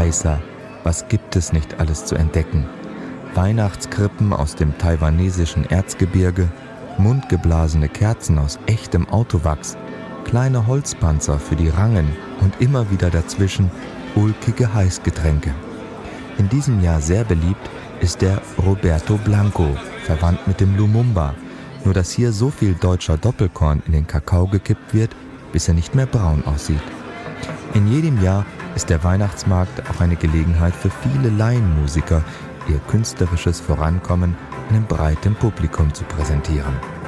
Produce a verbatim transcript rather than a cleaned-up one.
heißer, was gibt es nicht alles zu entdecken. Weihnachtskrippen aus dem taiwanesischen Erzgebirge, mundgeblasene Kerzen aus echtem Autowachs, kleine Holzpanzer für die Rangen und immer wieder dazwischen ulkige Heißgetränke. In diesem Jahr sehr beliebt ist der Roberto Blanco, verwandt mit dem Lumumba, nur dass hier so viel deutscher Doppelkorn in den Kakao gekippt wird, bis er nicht mehr braun aussieht. In jedem Jahr ist der Weihnachtsmarkt auch eine Gelegenheit für viele Laienmusiker, ihr künstlerisches Vorankommen einem breiten Publikum zu präsentieren.